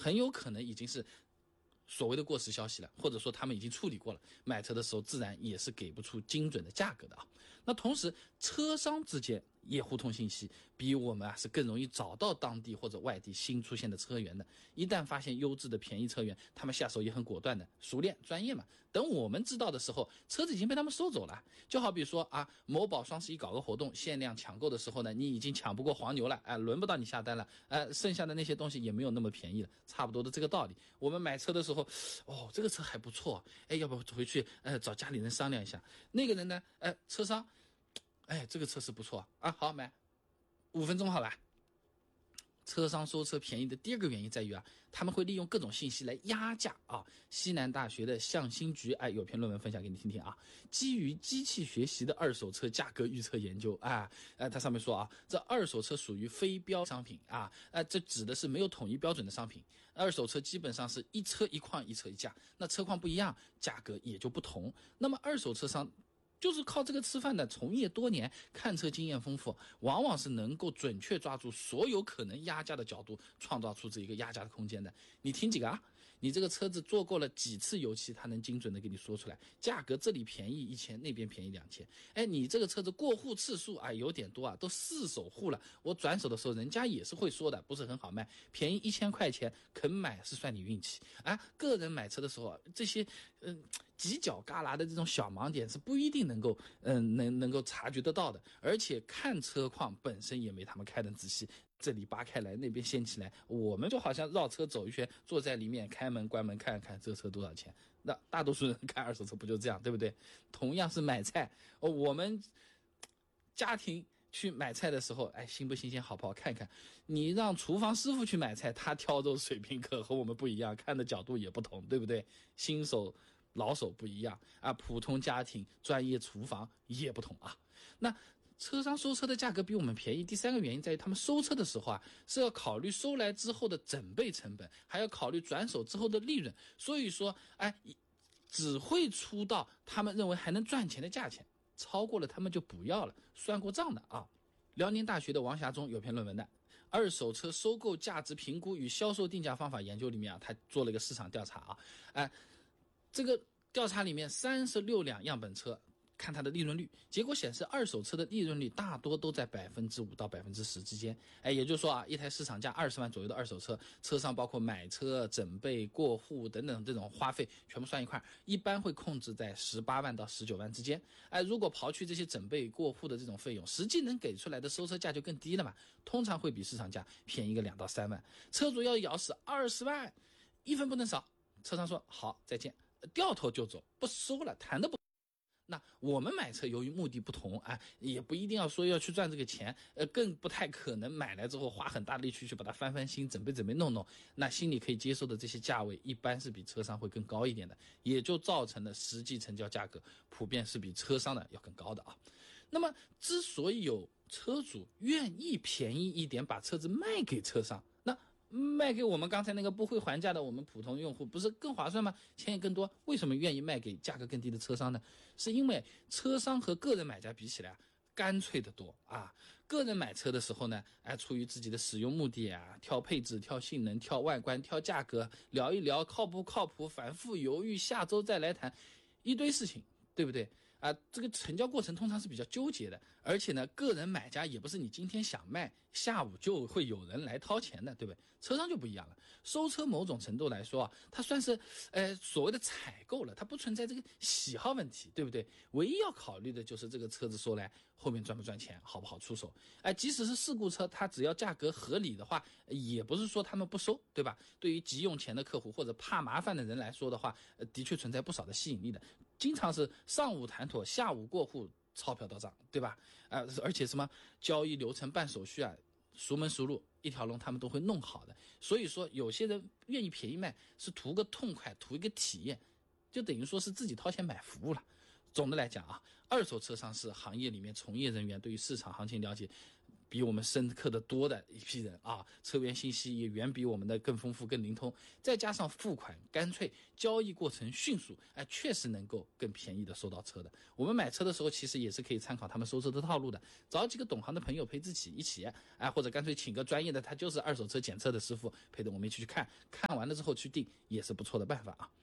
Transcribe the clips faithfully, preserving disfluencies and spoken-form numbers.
很有可能已经是所谓的过时消息了，或者说他们已经处理过了，买车的时候自然也是给不出精准的价格的啊。那同时车商之间也互通信息，比我们啊是更容易找到当地或者外地新出现的车源的。一旦发现优质的便宜车源，他们下手也很果断的，熟练专业嘛。等我们知道的时候，车子已经被他们收走了。就好比说啊，某宝双十一搞个活动，限量抢购的时候呢，你已经抢不过黄牛了，哎、呃，轮不到你下单了，呃，剩下的那些东西也没有那么便宜了，差不多的这个道理。我们买车的时候，哦，这个车还不错，哎，要不要回去呃找家里人商量一下？那个人呢，呃，车商。哎，这个车是不错啊，好买，五分钟好了。车商收车便宜的第二个原因在于啊，他们会利用各种信息来压价啊。西南大学的向新局哎有篇论文分享给你听听啊，基于机器学习的二手车价格预测研究啊，呃，它上面说啊，这二手车属于非标商品啊，呃，这指的是没有统一标准的商品。二手车基本上是一车一况一车一价，那车况不一样，价格也就不同。那么二手车商就是靠这个吃饭的，从业多年，看车经验丰富，往往是能够准确抓住所有可能压价的角度，创造出这一个压价的空间的。你听几个啊？你这个车子做过了几次油漆，它能精准的给你说出来，价格这里便宜一千，那边便宜两千。哎，你这个车子过户次数啊有点多啊，都四手户了，我转手的时候人家也是会说的，不是很好卖，便宜一千块钱，肯买是算你运气啊。个人买车的时候啊，这些嗯。呃犄角旮旯的这种小盲点是不一定能够嗯能能够察觉得到的，而且看车况本身也没他们开得仔细，这里扒开来那边掀起来，我们就好像绕车走一圈，坐在里面开门关门看看这车多少钱。那大多数人看二手车不就这样，对不对？同样是买菜，我们家庭去买菜的时候，哎，新不新鲜，好不好看看。你让厨房师傅去买菜，他挑肉水平可和我们不一样，看的角度也不同，对不对？新手老手不一样啊，普通家庭专业厨房也不同啊。那车商收车的价格比我们便宜，第三个原因在于他们收车的时候啊，是要考虑收来之后的整备成本，还要考虑转手之后的利润，所以说哎，只会出到他们认为还能赚钱的价钱，超过了他们就不要了，算过账的啊。辽宁大学的王霞忠有篇论文的二手车收购价值评估与销售定价方法研究里面啊，他做了一个市场调查啊，哎，这个调查里面三十六辆样本车，看它的利润率，结果显示二手车的利润率大多都在百分之五到百分之十之间。哎，也就是说啊，一台市场价二十万左右的二手车，车上包括买车、整备、过户等等这种花费全部算一块，一般会控制在十八万到十九万之间。哎，如果刨去这些整备、过户的这种费用，实际能给出来的收车价就更低了嘛，通常会比市场价便宜个两到三万。车主要咬死二十万，一分不能少。车商说好，再见。掉头就走，不收了，谈的不。那我们买车由于目的不同啊，也不一定要说要去赚这个钱，呃，更不太可能买来之后花很大力气去把它翻翻新，准备准备弄弄，那心里可以接受的这些价位，一般是比车商会更高一点的，也就造成了实际成交价格普遍是比车商的要更高的啊。那么，之所以有车主愿意便宜一点把车子卖给车商，那卖给我们刚才那个不会还价的我们普通用户不是更划算吗？钱也更多，为什么愿意卖给价格更低的车商呢？是因为车商和个人买家比起来干脆的多啊。个人买车的时候呢，哎，出于自己的使用目的啊，挑配置、挑性能、挑外观、挑价格，聊一聊靠不靠谱，反复犹豫，下周再来谈，一堆事情，对不对啊？这个成交过程通常是比较纠结的，而且呢，个人买家也不是你今天想卖，下午就会有人来掏钱的，对不对？车商就不一样了，收车某种程度来说啊，它算是呃所谓的采购了，它不存在这个喜好问题，对不对？唯一要考虑的就是这个车子收来后面赚不赚钱，好不好出手。哎，即使是事故车，它只要价格合理的话，也不是说他们不收，对吧？对于急用钱的客户或者怕麻烦的人来说的话，呃，的确存在不少的吸引力的。经常是上午谈妥，下午过户，钞票到账，对吧？啊、呃，而且什么交易流程、办手续啊，熟门熟路，一条龙他们都会弄好的。所以说，有些人愿意便宜卖，是图个痛快，图一个体验，就等于说是自己掏钱买服务了。总的来讲啊，二手车商是行业里面从业人员对于市场行情了解比我们深刻的多的一批人啊，车源信息也远比我们的更丰富更灵通，再加上付款干脆，交易过程迅速，哎，确实能够更便宜的收到车的。我们买车的时候其实也是可以参考他们收车的套路的，找几个懂行的朋友陪自己一起，哎，或者干脆请个专业的，他就是二手车检测的师傅陪着我们一起去看，看完了之后去定也是不错的办法啊。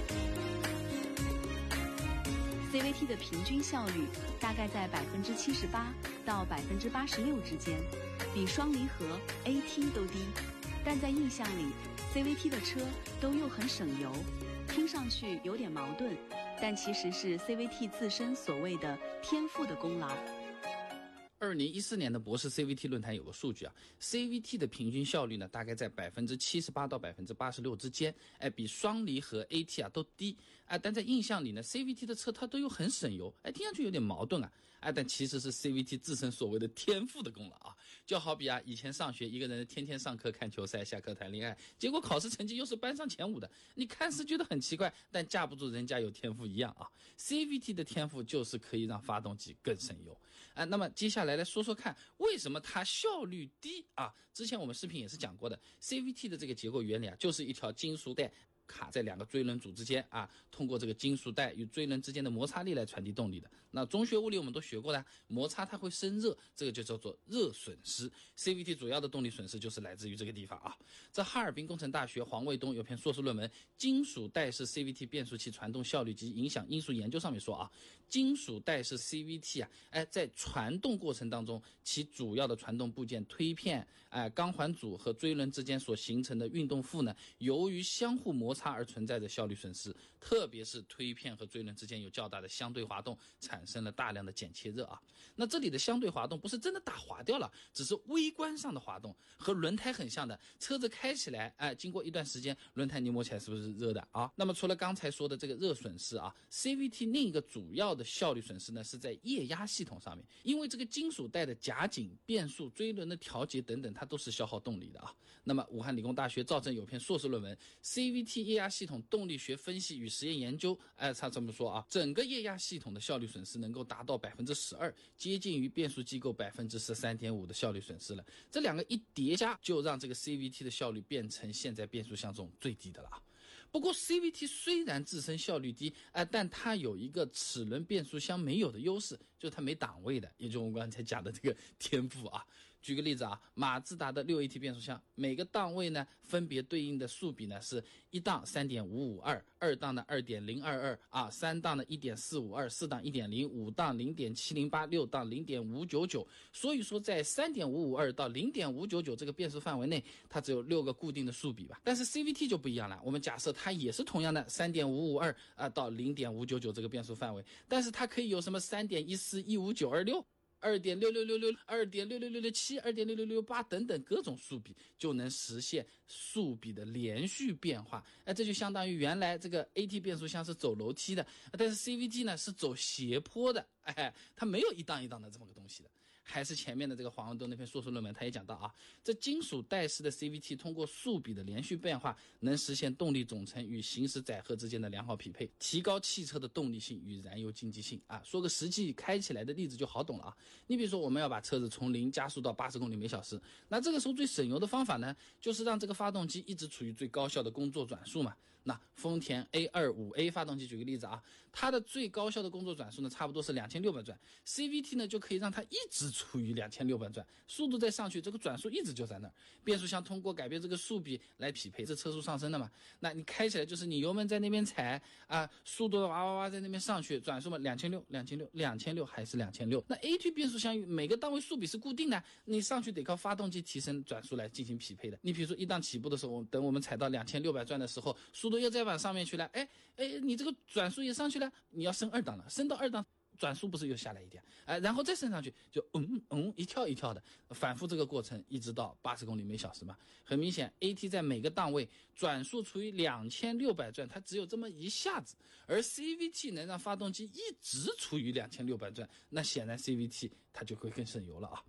C V T 的平均效率大概在百分之七十八到百分之八十六之间，比双离合 A T 都低。但在印象里 ，C V T 的车都又很省油，听上去有点矛盾，但其实是 C V T 自身所谓的天赋的功劳。 二零一四年的博士 C V T 论坛有个数据啊 ，C V T 的平均效率呢，大概在百分之七十八到百分之八十六之间，哎，比双离合 A T 啊都低，哎，但在印象里呢 ，C V T 的车它都又很省油，哎，听上去有点矛盾啊，哎，但其实是 C V T 自身所谓的天赋的功劳啊，就好比啊，以前上学一个人天天上课看球赛，下课谈恋爱，结果考试成绩又是班上前五的，你看似觉得很奇怪，但架不住人家有天赋一样啊 ，C V T 的天赋就是可以让发动机更省油，啊，那么接下来来说说看，为什么它效率低啊？之前我们视频也是讲过的 ，C V T 的这个结构原理啊，就是一条金属带卡在两个追轮组之间啊，通过这个金属带与追轮之间的摩擦力来传递动力的。那中学物理我们都学过的，摩擦它会生热，这个就叫做热损失。C V T 主要的动力损失就是来自于这个地方啊。在哈尔滨工程大学黄卫东有篇硕士论文《金属带是 C V T 变速器传动效率及影响因素研究》上面说啊，金属带是 C V T 啊，哎，在传动过程当中，其主要的传动部件推片、哎钢环组和追轮之间所形成的运动负呢，由于相互摩擦而存在着效率损失，特别是推片和追轮之间有较大的相对滑动，产生了大量的剪切热啊。那这里的相对滑动不是真的打滑掉了，只是微观上的滑动，和轮胎很像的。车子开起来，哎，经过一段时间，轮胎你摸起来是不是热的啊？那么除了刚才说的这个热损失啊 ，C V T 另一个主要的效率损失呢，是在液压系统上面，因为这个金属带的夹紧、变速、追轮的调节等等，它都是消耗动力的啊。那么武汉理工大学赵正有篇硕士论文《C V T 液压系统动力学分析与实验研究》，哎，他这么说啊，整个液压系统的效率损失能够达到百分之十二，接近于变速机构百分之十三点五的效率损失了。这两个一叠加，就让这个 C V T 的效率变成现在变速箱中最低的了啊。不过 C V T 虽然自身效率低，呃、但它有一个齿轮变速箱没有的优势，就是它没档位的，也就是我们刚才讲的这个天赋啊。举个例子啊，马自达的 六 A T 变速箱，每个档位呢分别对应的速比呢是一档 三点五五二， 二档呢 二点零二二 啊，三档呢 一点四五二， 四档 一点零， 五档 零点七零八， 六档 零点五九九。所以说在 三点五五二 到 零点五九九 这个变速范围内，它只有六个固定的速比吧。但是 C V T 就不一样了，我们假设它也是同样的 三点五五二 啊到 零点五九九 这个变速范围，但是它可以有什么 三点一四一五九二六二点六六六六 二点六六六六七 二点六六六八等等各种速比，就能实现速比的连续变化。哎，这就相当于原来这个 A T 变速箱是走楼梯的，但是 C V T 呢是走斜坡的，哎，它没有一档一档的这么个东西的。还是前面的这个黄文东那篇硕士论文，他也讲到啊，这金属带式的 C V T 通过速比的连续变化，能实现动力总成与行驶载荷之间的良好匹配，提高汽车的动力性与燃油经济性啊。说个实际开起来的例子就好懂了啊。你比如说我们要把车子从零加速到八十公里每小时，那这个时候最省油的方法呢，就是让这个发动机一直处于最高效的工作转速嘛。那丰田 A 二十五 A 发动机举个例子啊，它的最高效的工作转速呢，差不多是两千六百转 ，C V T 呢就可以让它一直处于两千六百转，速度再上去，这个转速一直就在那儿。变速箱通过改变这个速比来匹配，这车速上升的嘛。那你开起来就是你油门在那边踩啊，速度哇哇哇在那边上去，转速嘛两千六百、两千六百、两千六百还是两千六百。那 A T 变速箱每个档位速比是固定的，你上去得靠发动机提升转速来进行匹配的。你比如说一档起步的时候，等我们踩到两千六百转的时候，速度又再往上面去了，哎哎，你这个转速也上去了，你要升二档了，升到二档。转速不是又下来一点，哎、呃，然后再升上去，就嗯嗯一跳一跳的，反复这个过程，一直到八十公里每小时嘛。很明显 ，A T 在每个档位转速处于两千六百转，它只有这么一下子，而 C V T 能让发动机一直处于两千六百转，那显然 C V T 它就会更省油了啊。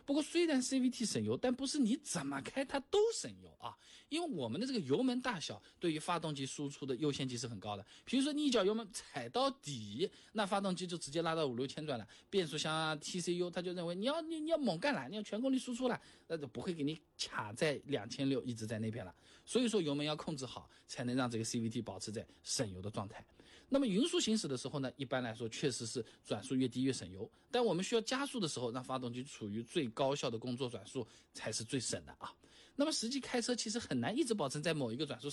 不过虽然 C V T 省油，但不是你怎么开它都省油啊，因为我们的这个油门大小对于发动机输出的优先级是很高的。比如说你一脚油门踩到底，那发动机就直接拉到五六千转了，变速箱啊 T C U 它就认为你要你你要猛干了，你要全功率输出了，那就不会给你卡在两千六一直在那边了。所以说油门要控制好，才能让这个 C V T 保持在省油的状态。那么匀速行驶的时候呢，一般来说确实是转速越低越省油，但我们需要加速的时候，让发动机处于最高效的工作转速才是最省的啊。那么实际开车其实很难一直保证在某一个转速